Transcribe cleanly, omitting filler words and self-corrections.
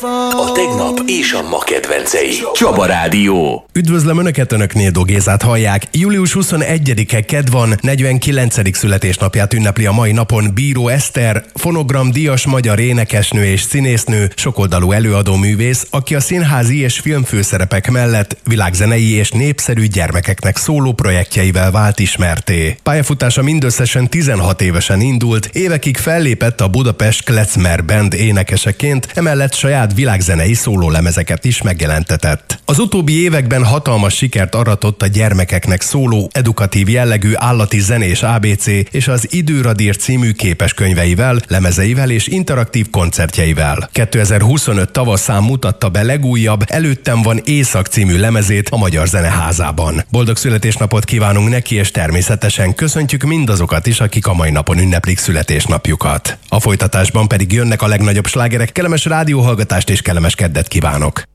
A tegnap és a ma kedvencei. Csaba Rádió. Üdvözlöm Önöket, Önök Néldó Gézát hallják. Július 21-e kedd van, 49. születésnapját ünnepli a mai napon Bíró Eszter, fonogramdíjas magyar énekesnő és színésznő, sokoldalú előadóművész, aki a színházi és filmfőszerepek mellett világzenei és népszerű gyermekeknek szóló projektjeivel vált ismertté. Pályafutása mindösszesen 16 évesen indult, évekig fellépett a Budapest Klezmer Band énekeseként, emellett saját világzenei szólólemezeket is megjelentetett. Az utóbbi években hatalmas sikert aratott a gyermekeknek szóló, edukatív jellegű állati zenés ABC és az Időradír című képeskönyveivel, lemezeivel és interaktív koncertjeivel. 2025 tavaszán mutatta be legújabb Előttem van éjszak című lemezét a Magyar Zeneházában. Boldog születésnapot kívánunk neki, és természetesen köszöntjük mindazokat is, akik a mai napon ünneplik születésnapjukat. A folytatásban pedig jönnek a legnagyobb slágerek, kellemes rádióhallgatást és kellemes keddet kívánok!